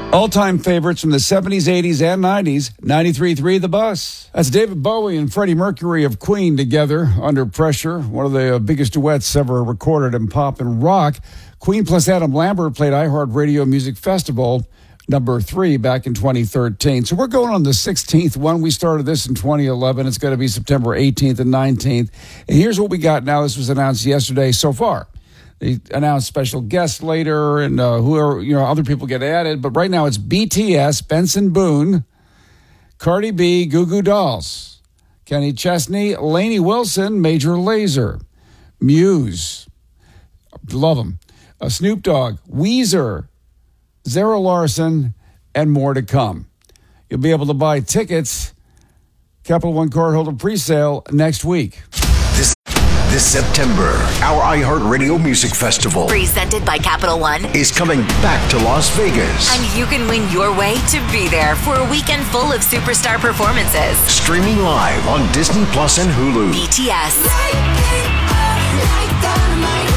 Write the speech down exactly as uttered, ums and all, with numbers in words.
All-time favorites from the seventies, eighties, and nineties, ninety-three point three The Bus. That's David Bowie and Freddie Mercury of Queen together, Under Pressure, one of the biggest duets ever recorded in pop and rock. Queen plus Adam Lambert played iHeartRadio Music Festival number three back in twenty thirteen. So we're going on the sixteenth one. We started this in twenty eleven. It's going to be September eighteenth and nineteenth. And here's what we got now. This was announced yesterday so far. They announced special guests later, and uh, whoever, you know, other people get added. But right now it's B T S, Benson Boone, Cardi B, Goo Goo Dolls, Kenny Chesney, Lainey Wilson, Major Lazer, Muse, love them, uh, Snoop Dogg, Weezer, Zara Larson, and more to come. You'll be able to buy tickets, Capital One cardholder presale next week. This This September, our iHeartRadio Music Festival, presented by Capital One, is coming back to Las Vegas. And you can win your way to be there for a weekend full of superstar performances. Streaming live on Disney Plus and Hulu. B T S.